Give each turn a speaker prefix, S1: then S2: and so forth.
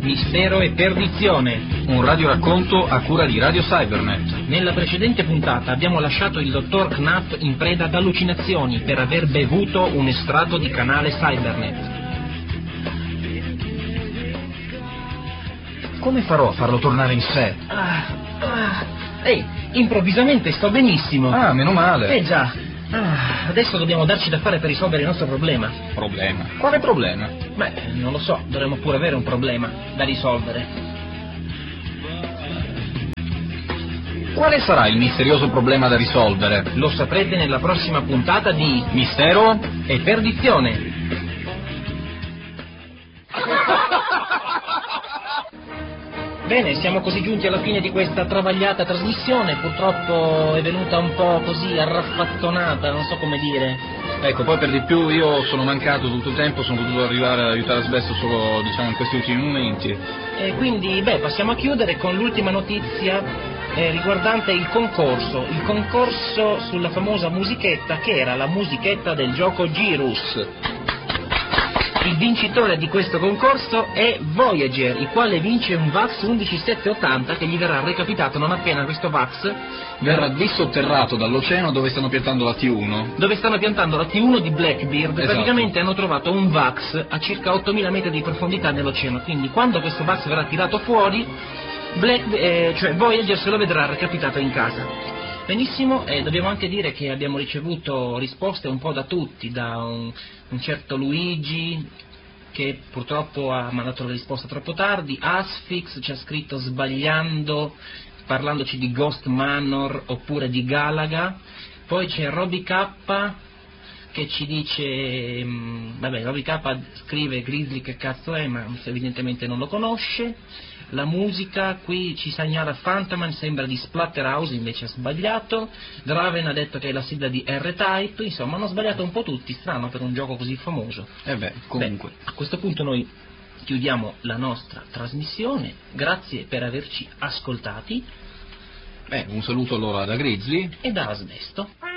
S1: Mistero e perdizione.
S2: Un radioracconto a cura di Radio Cybernet.
S1: Nella precedente puntata abbiamo lasciato il dottor Knapp in preda ad allucinazioni per aver bevuto un estratto di canale Cybernet.
S2: Come farò a farlo tornare in sé?
S1: Ehi, improvvisamente sto benissimo.
S2: Ah, meno male.
S1: Già. Adesso dobbiamo darci da fare per risolvere il nostro problema.
S2: Problema? Quale problema?
S1: Beh, non lo so, dovremmo pure avere un problema da risolvere.
S2: Quale sarà il misterioso problema da risolvere?
S1: Lo saprete nella prossima puntata di
S2: Mistero
S1: e perdizione. Bene, siamo così giunti alla fine di questa travagliata trasmissione, purtroppo è venuta un po' così arraffattonata, non so come dire.
S2: Ecco, poi per di più io sono mancato tutto il tempo, sono potuto arrivare ad aiutare Asbesto solo, diciamo, in questi ultimi momenti.
S1: E quindi, passiamo a chiudere con l'ultima notizia riguardante il concorso sulla famosa musichetta, che era la musichetta del gioco Girus. Il vincitore di questo concorso è Voyager, il quale vince un VAX 11780 che gli verrà recapitato non appena questo VAX
S2: verrà dissotterrato dall'oceano dove stanno piantando la T1.
S1: Dove stanno piantando la T1 di Blackbeard.
S2: Esatto.
S1: Praticamente hanno trovato un VAX a circa 8000 metri di profondità nell'oceano, quindi quando questo VAX verrà tirato fuori, Voyager se lo vedrà recapitato in casa. Benissimo, dobbiamo anche dire che abbiamo ricevuto risposte un po' da tutti, da un certo Luigi, che purtroppo ha mandato la risposta troppo tardi, Asfix ci ha scritto sbagliando, parlandoci di Ghost Manor oppure di Galaga, poi c'è Roby K che ci dice, Roby K scrive Grizzly che cazzo è, ma evidentemente non lo conosce. La musica qui ci segnala Phantoman, sembra di Splatterhouse, invece ha sbagliato. Draven ha detto che è la sigla di R-Type, insomma hanno sbagliato un po' tutti, strano per un gioco così famoso.
S2: Comunque.
S1: A questo punto noi chiudiamo la nostra trasmissione, grazie per averci ascoltati.
S2: Un saluto allora da Grizzly
S1: e da Asbesto.